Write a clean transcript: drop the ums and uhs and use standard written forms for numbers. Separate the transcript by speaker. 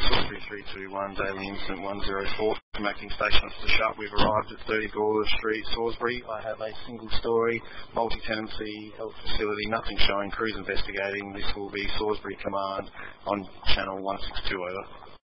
Speaker 1: Salisbury 321, Daily Incident 104. From acting station officer Sharp, we've arrived at 30 Gawler Street, Salisbury. I have a single-storey, multi-tenancy health facility, nothing showing, crews investigating. This will be Salisbury Command on channel 162, over.